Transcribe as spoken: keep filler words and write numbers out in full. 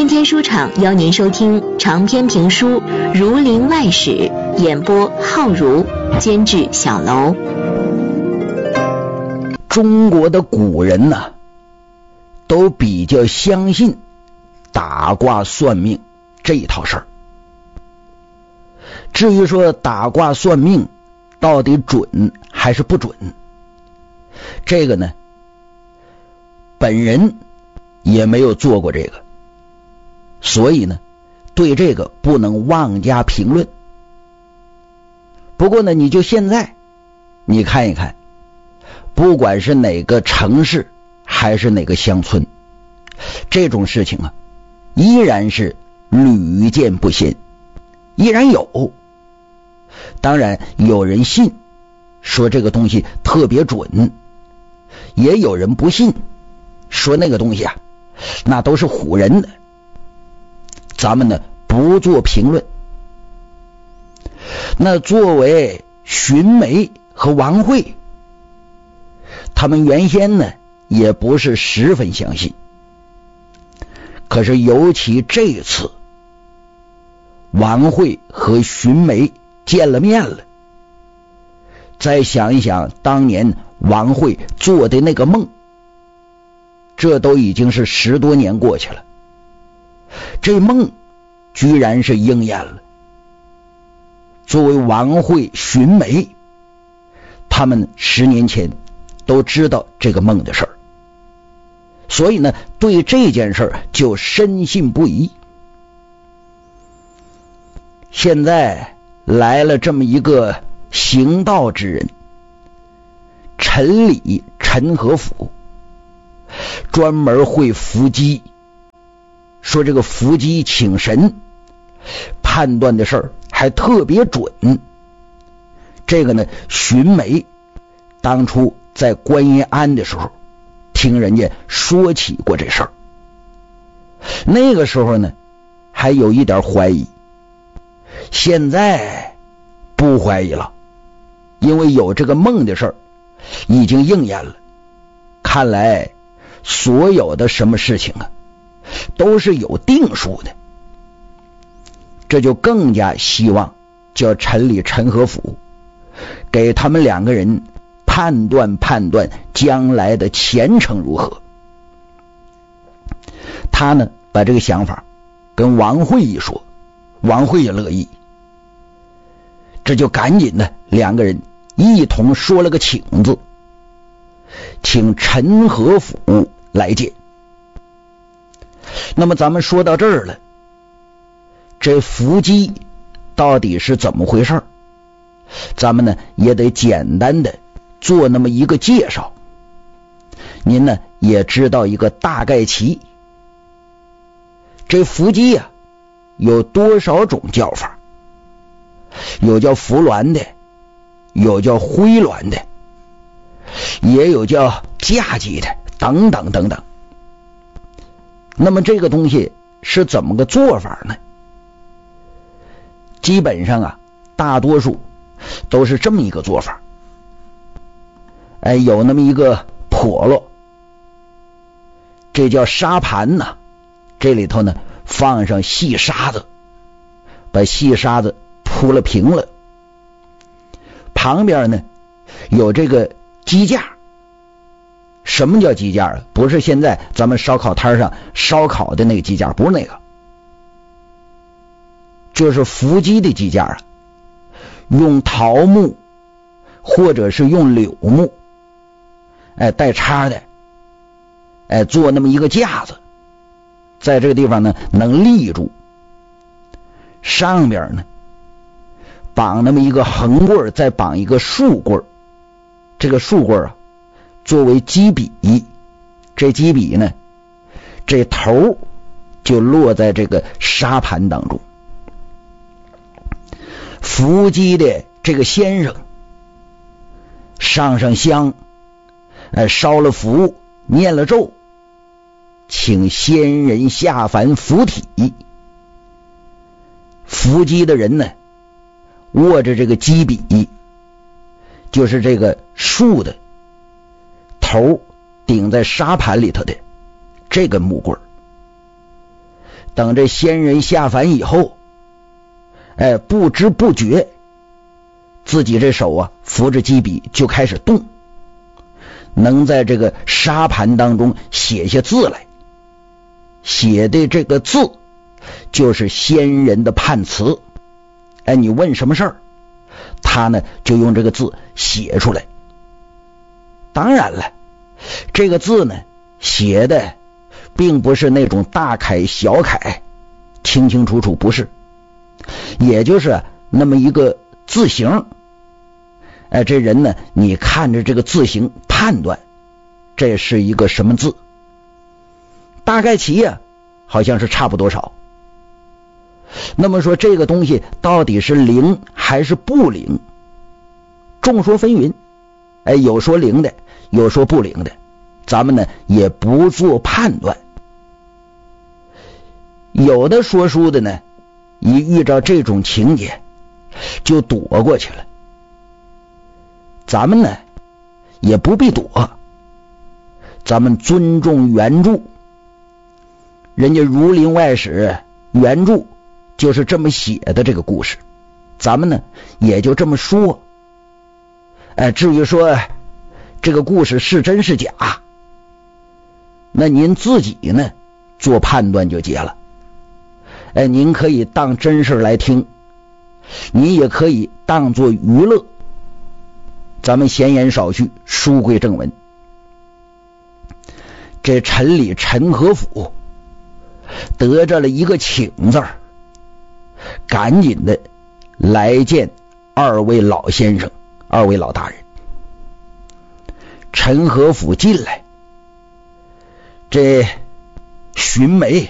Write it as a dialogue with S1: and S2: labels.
S1: 天天书场邀您收听长篇评书《儒林外史》，演播浩如，监制小楼。
S2: 中国的古人呢、啊，都比较相信打卦算命这一套事儿。至于说打卦算命到底准还是不准，这个呢，本人也没有做过这个，所以呢，对这个不能妄加评论。不过呢，你就现在你看一看，不管是哪个城市还是哪个乡村，这种事情啊，依然是屡见不鲜，依然有。当然有人信，说这个东西特别准，也有人不信，说那个东西啊，那都是唬人的。咱们呢不做评论。那作为荀眉和王慧，他们原先呢也不是十分相信，可是尤其这次王慧和荀眉见了面了，再想一想当年王慧做的那个梦，这都已经是十多年过去了，这梦居然是应验了。作为王慧、荀眉，他们十年前都知道这个梦的事儿，所以呢，对这件事儿就深信不疑。现在来了这么一个行道之人，陈李陈和甫，专门会伏击，说这个伏击请神判断的事儿还特别准。这个呢，荀眉当初在观音庵的时候听人家说起过这事儿，那个时候呢还有一点怀疑，现在不怀疑了，因为有这个梦的事儿已经应验了。看来所有的什么事情啊都是有定数的，这就更加希望叫陈李陈和甫给他们两个人判断判断将来的前程如何。他呢把这个想法跟王慧一说，王慧也乐意，这就赶紧的两个人一同说了个请字，请陈和甫来见。那么咱们说到这儿了，这伏击到底是怎么回事，咱们呢也得简单的做那么一个介绍，您呢也知道一个大概齐。这伏击呀、啊、有多少种叫法，有叫伏鸾的，有叫挥鸾的，也有叫架击的，等等等等。那么这个东西是怎么个做法呢？基本上啊，大多数都是这么一个做法。哎，有那么一个笸箩，这叫沙盘呐，这里头呢放上细沙子，把细沙子铺了平了，旁边呢有这个鸡架。什么叫鸡架啊？不是现在咱们烧烤摊上烧烤的那个鸡架，不是那个，就是伏击的鸡架啊，用桃木或者是用柳木，哎，带叉的，哎，做那么一个架子，在这个地方呢能立住，上边呢绑那么一个横棍，再绑一个竖棍，这个竖棍啊作为基笔，这基笔呢这头就落在这个沙盘当中。伏击的这个先生上上香，呃，烧了符，念了咒，请仙人下凡附体。伏击的人呢握着这个基笔，就是这个竖的头顶在沙盘里头的这个木棍， 等这仙人下凡以后，哎，不知不觉自己这手啊扶着机笔就开始动，能在这个沙盘当中写下字来，写的这个字就是仙人的判词。哎，你问什么事儿，他呢就用这个字写出来。当然了，这个字呢写的并不是那种大楷小楷，清清楚楚，不是，也就是那么一个字形。哎，这人呢，你看着这个字形判断这是一个什么字，大概其呀、啊、好像是差不多少。那么说这个东西到底是灵还是不灵，众说纷纭。哎，有说灵的，有说不灵的，咱们呢也不做判断。有的说书的呢，一遇到这种情节就躲过去了，咱们呢也不必躲，咱们尊重原著，人家《儒林外史》原著就是这么写的这个故事，咱们呢也就这么说。哎，至于说这个故事是真是假，那您自己呢做判断就结了。哎，您可以当真事来听，你也可以当作娱乐。咱们闲言少叙，书归正文。这陈李陈和甫得着了一个请字儿，赶紧的来见二位老先生，二位老大人。陈和甫进来，这寻梅